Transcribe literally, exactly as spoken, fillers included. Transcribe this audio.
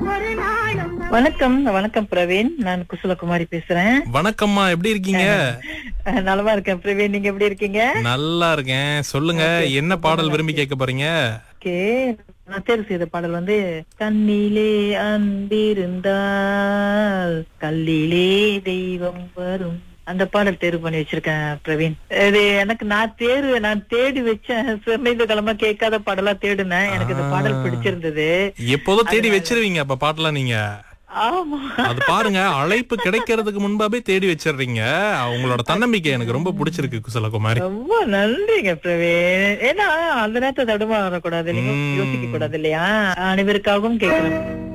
வணக்கம் வணக்கம் பிரவீன், நான் குசலகுமாரி பேசுறேன். வணக்கம்மா, எப்படி இருக்கீங்க? அஹ், நலமா இருக்கேன் பிரவீன், நீங்க எப்படி இருக்கீங்க? நல்லா இருக்கேன். சொல்லுங்க, என்ன பாடல் விரும்பி கேட்க போறீங்க? ஓகே, நான் தேர்வு செய்த பாடல் வந்து கண்ணிலே அன்பிருந்தால் கல்லிலே தெய்வம் வரும். அந்த பாடல் தேர்வு பண்ணி வச்சிருக்கேன் பிரவீன். இது எனக்கு நான் தேர்வு நான் தேடி வச்சேன். சிறந்த கிழமை கேட்காத பாடலா தேடினேன். எனக்கு இந்த பாடல் பிடிச்சிருந்தது. எப்போதும் தேடி வச்சிருவீங்க அப்ப பாட்டெல்லாம் நீங்க? ஆமா, அது பாருங்க, அழைப்பு கிடைக்கிறதுக்கு முன்பாவே தேடி வச்சிடுறீங்க. உங்களோட தன்னம்பிக்கை எனக்கு ரொம்ப பிடிச்சிருக்கு குசலகுமாரி. ரொம்ப நன்றிங்க பிரவீன். ஏன்னா அந்த நேரத்தை தடுமா வரக்கூடாது, நீங்க யோசிக்க கூடாது இல்லையா? அனைவருக்காகவும் கேட்கணும்.